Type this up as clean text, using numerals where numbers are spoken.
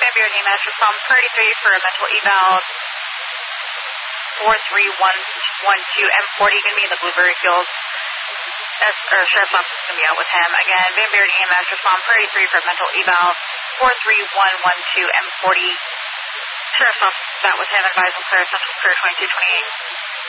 Van Buren EMS, respond priority 3 for a mental eval 43112 M40, going to be in the Blueberry Fields. Sheriff's office is going to be out with him. Again, Van Buren EMS, respond priority 3 for mental eval 43112 M40. Sheriff's office is out with him, advise on clear, Central Clear 2228.